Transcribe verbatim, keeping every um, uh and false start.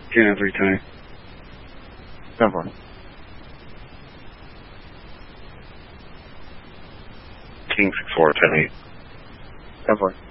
King nine three, ten eight. ten four. King six four, ten eight. ten four.